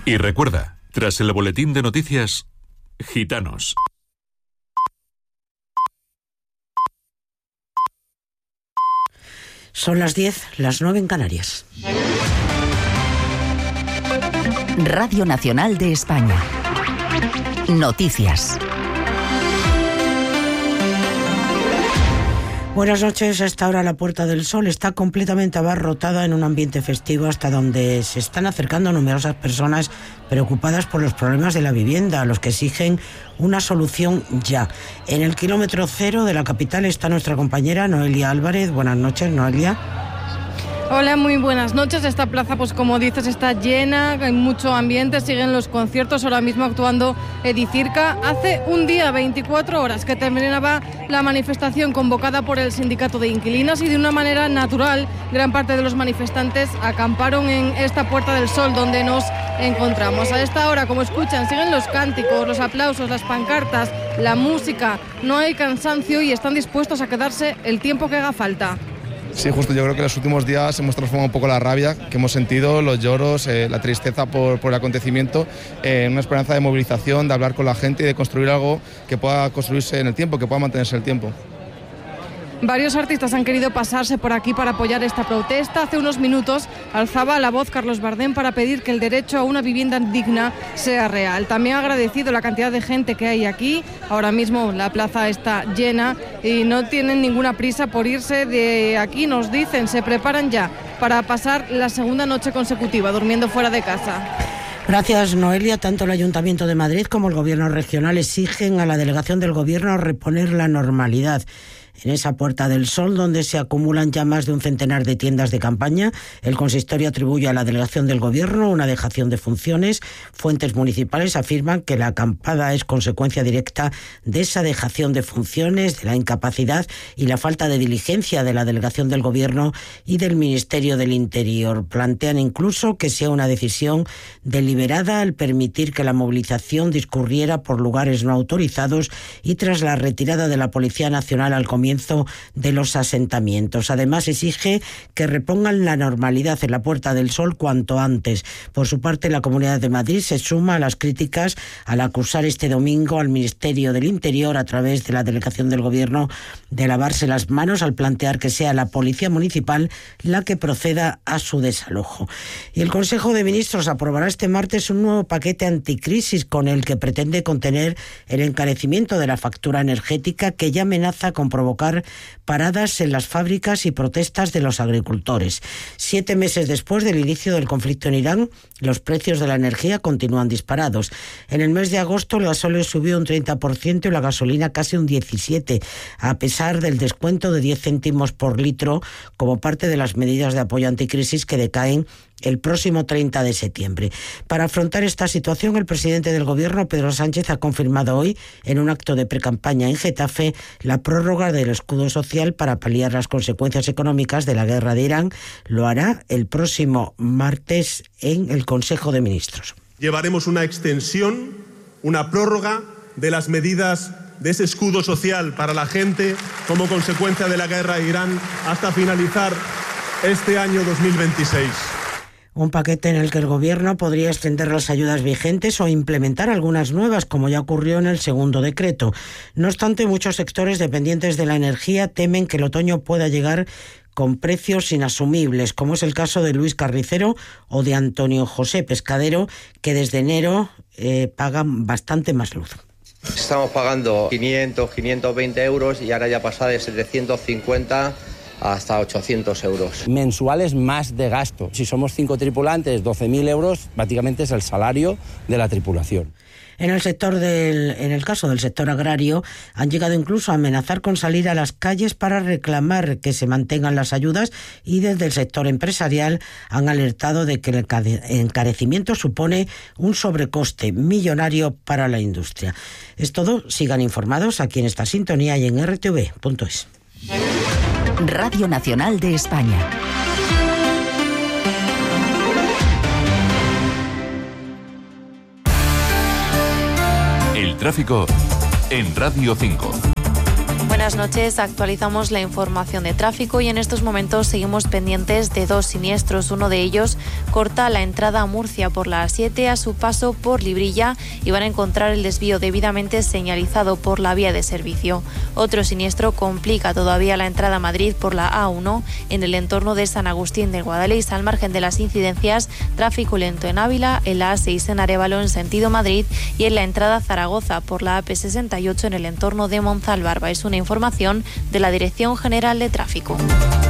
Y recuerda, tras el boletín de noticias, Gitanos. Son las 10, las 9 en Canarias. Radio Nacional de España. Noticias. Buenas noches. A esta hora la Puerta del Sol está completamente abarrotada en un ambiente festivo, hasta donde se están acercando numerosas personas preocupadas por los problemas de la vivienda, a los que exigen una solución ya. En el kilómetro cero de la capital está nuestra compañera Noelia Álvarez. Buenas noches, Noelia. Hola, muy buenas noches. Esta plaza, pues como dices, está llena, hay mucho ambiente, siguen los conciertos, ahora mismo actuando Edicirca. Hace un día, 24 horas, que terminaba la manifestación convocada por el sindicato de inquilinos y de una manera natural, gran parte de los manifestantes acamparon en esta Puerta del Sol donde nos encontramos. A esta hora, como escuchan, siguen los cánticos, los aplausos, las pancartas, la música, no hay cansancio y están dispuestos a quedarse el tiempo que haga falta. Sí, justo, yo creo que en los últimos días hemos transformado un poco la rabia que hemos sentido, los lloros, la tristeza por el acontecimiento, en una esperanza de movilización, de hablar con la gente y de construir algo que pueda construirse en el tiempo, que pueda mantenerse el tiempo. Varios artistas han querido pasarse por aquí para apoyar esta protesta. Hace unos minutos alzaba la voz Carlos Bardem para pedir que el derecho a una vivienda digna sea real. También ha agradecido la cantidad de gente que hay aquí. Ahora mismo la plaza está llena y no tienen ninguna prisa por irse de aquí, nos dicen. Se preparan ya para pasar la segunda noche consecutiva durmiendo fuera de casa. Gracias, Noelia. Tanto el Ayuntamiento de Madrid como el Gobierno regional exigen a la delegación del Gobierno reponer la normalidad. En esa Puerta del Sol, donde se acumulan ya más de un centenar de tiendas de campaña, el consistorio atribuye a la delegación del Gobierno una dejación de funciones. Fuentes municipales afirman que la acampada es consecuencia directa de esa dejación de funciones, de la incapacidad y la falta de diligencia de la delegación del Gobierno y del Ministerio del Interior. Plantean incluso que sea una decisión deliberada al permitir que la movilización discurriera por lugares no autorizados y tras la retirada de la Policía Nacional al comienzo de los asentamientos. Además, exige que repongan la normalidad en la Puerta del Sol cuanto antes. Por su parte, la Comunidad de Madrid se suma a las críticas al acusar este domingo al Ministerio del Interior, a través de la delegación del Gobierno, de lavarse las manos al plantear que sea la Policía Municipal la que proceda a su desalojo. Y el Consejo de Ministros aprobará este martes un nuevo paquete anticrisis con el que pretende contener el encarecimiento de la factura energética, que ya amenaza con provocar paradas en las fábricas y protestas de los agricultores. 7 meses después del inicio del conflicto en Irán, los precios de la energía continúan disparados. En el mes de agosto el gasóleo subió un 30% y la gasolina casi un 17%, a pesar del descuento de 10 céntimos por litro como parte de las medidas de apoyo anticrisis que decaen el próximo 30 de septiembre. Para afrontar esta situación, el presidente del Gobierno, Pedro Sánchez, ha confirmado hoy, en un acto de precampaña en Getafe, la prórroga del escudo social para paliar las consecuencias económicas de la guerra de Irán. Lo hará el próximo martes en el Consejo de Ministros. Llevaremos una extensión, una prórroga de las medidas de ese escudo social para la gente como consecuencia de la guerra de Irán hasta finalizar este año 2026. Un paquete en el que el Gobierno podría extender las ayudas vigentes o implementar algunas nuevas, como ya ocurrió en el segundo decreto. No obstante, muchos sectores dependientes de la energía temen que el otoño pueda llegar con precios inasumibles, como es el caso de Luis Carnicero o de Antonio José Pescadero, que desde enero pagan bastante más luz. Estamos pagando 500, 520 euros y ahora ya pasa de 750 hasta 800 euros. Mensuales más de gasto. Si somos 5 tripulantes, 12.000 euros, prácticamente es el salario de la tripulación. En el caso del sector agrario, han llegado incluso a amenazar con salir a las calles para reclamar que se mantengan las ayudas, y desde el sector empresarial han alertado de que el encarecimiento supone un sobrecoste millonario para la industria. Es todo. Sigan informados aquí en esta sintonía y en rtv.es. Radio Nacional de España. El tráfico en Radio 5. Buenas noches, actualizamos la información de tráfico y en estos momentos seguimos pendientes de 2 siniestros. Uno de ellos corta la entrada a Murcia por la A7 a su paso por Librilla y van a encontrar el desvío debidamente señalizado por la vía de servicio. Otro siniestro complica todavía la entrada a Madrid por la A1 en el entorno de San Agustín del Guadalix. Al margen de las incidencias, tráfico lento en Ávila, en la A6 en Arévalo en sentido Madrid y en la entrada a Zaragoza por la AP68 en el entorno de Monzalbarba. Es una información de la Dirección General de Tráfico.